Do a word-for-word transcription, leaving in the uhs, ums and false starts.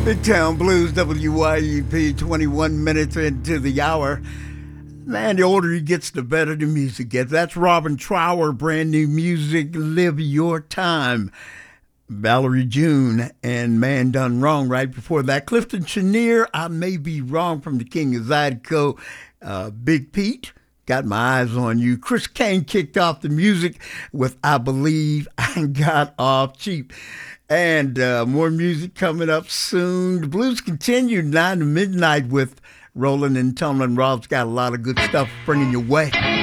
Big Town Blues, W Y E P, twenty-one minutes into the hour. Man, the older he gets, the better the music gets. That's Robin Trower, brand new music, Live Your Time. Valerie June and Man Done Wrong right before that. Clifton Chenier, I May Be Wrong from the King of Zydeco. Uh, Big Pete, Got My Eyes on You. Chris Kane kicked off the music with I Believe I Got Off Cheap. And uh, more music coming up soon. The blues continue nine to midnight with Roland and Tomlin. Rob's got a lot of good stuff bringing your way.